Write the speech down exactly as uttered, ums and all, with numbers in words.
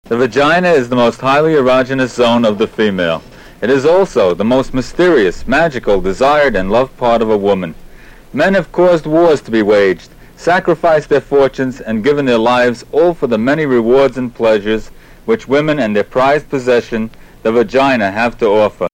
The vagina is the most highly erogenous zone of the female. It is also the most mysterious, magical, desired, and loved part of a woman. Men have caused wars to be waged, sacrificed their fortunes, and given their lives, all for the many rewards and pleasures which women and their prized possession, the vagina, have to offer.